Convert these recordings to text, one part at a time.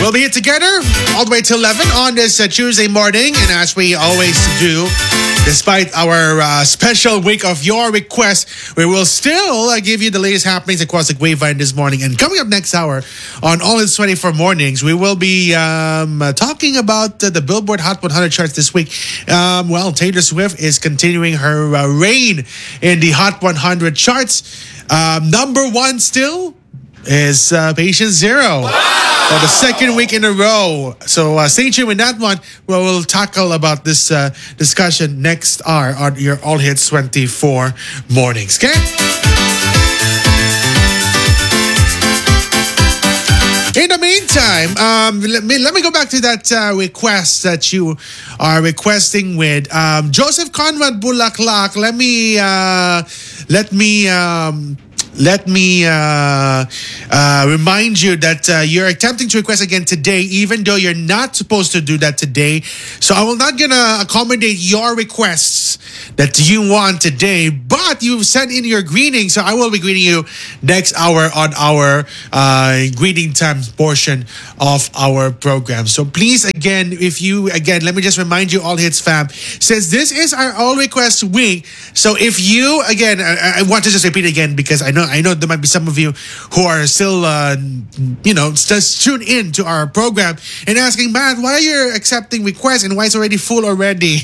We'll be here together all the way till 11 on this Tuesday morning. And as we always do, despite our special week of your requests, we will still give you the latest happenings across the grapevine this morning. And coming up next hour on All Hits 24 Mornings, we will be talking about the Billboard Hot 100 charts this week. Taylor Swift is continuing her reign in the Hot 100 charts. Number one still is Patient Zero for the second week in a row. So stay tuned with that one. We'll tackle about this discussion next hour on your All Hits 24 Mornings. Okay? In the meantime, let me go back to that request that you are requesting with Joseph Conrad Bulaklak. Let me remind you that you're attempting to request again today, even though you're not supposed to do that today. So I will not gonna accommodate your requests that you want today, but you've sent in your greeting, so I will be greeting you next hour on our greeting time portion of our program. So please, again, let me just remind you, All Hits fam, since this is our All Request week, so if you, again, I want to just repeat again because I know there might be some of you who are still, just tuned in to our program and asking, Matt, why are you accepting requests and why it's already full already?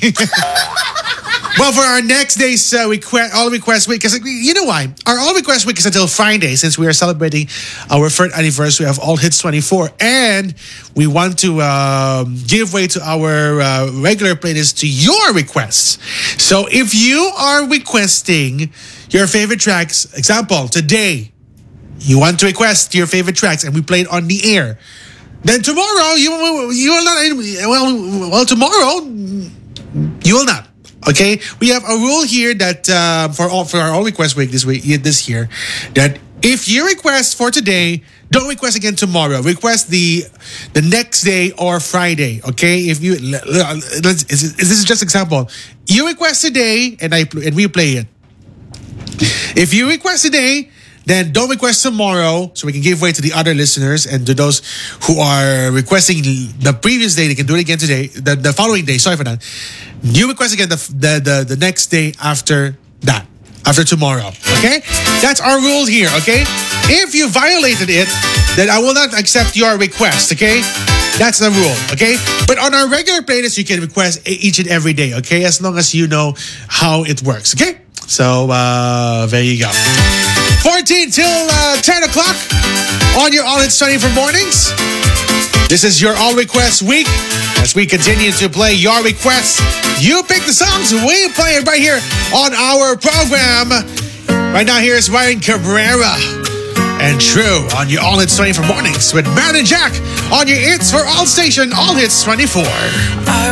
Well, for our next day's All Request Week, because you know why? Our All Request Week is until Friday, since we are celebrating our third anniversary of All Hits 24, and we want to give way to our regular playlist to your requests. So if you are requesting your favorite tracks, example, today, you want to request your favorite tracks and we play it on the air, then tomorrow you will not, tomorrow you will not. Okay, we have a rule here that for our All Request Week this year, that if you request for today, don't request again tomorrow. Request the next day or Friday. Okay, if you this is just example. You request today and we play it. If you request today, then don't request tomorrow, so we can give way to the other listeners, and to those who are requesting the previous day, they can do it again today, the following day. Sorry for that. You request again the next day after that, after tomorrow. Okay, that's our rule here. Okay, if you violated it, then I will not accept your request. Okay, that's the rule. Okay, but on our regular playlist, you can request each and every day. Okay, as long as you know how it works. Okay, so there you go. 14 till 10 o'clock on your All Hits 24 Mornings. This is your All Request Week. As we continue to play your requests, you pick the songs, we play it right here on our program. Right now, here's Ryan Cabrera and True on your All Hits 24 Mornings with Matt and Jack on your It's for All station, All Hits 24.